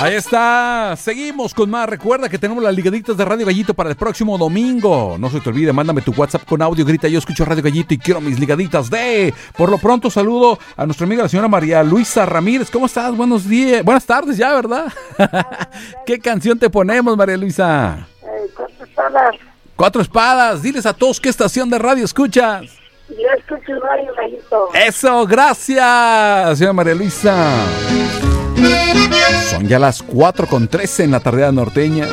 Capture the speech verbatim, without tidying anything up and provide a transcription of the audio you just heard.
Ahí está, seguimos con más. Recuerda que tenemos las ligaditas de Radio Gallito para el próximo domingo. No se te olvide, mándame tu WhatsApp con audio, grita yo escucho Radio Gallito y quiero mis ligaditas de... Por lo pronto saludo a nuestra amiga la señora María Luisa Ramírez. ¿Cómo estás? Buenos días, buenas tardes ya, ¿verdad? ¿Qué canción te ponemos, María Luisa? Eh, cuatro espadas. Cuatro espadas, diles a todos qué estación de radio escuchas. Yo escucho Radio Gallito. Eso, gracias, señora María Luisa. Son ya las cuatro con trece en la tarde norteña.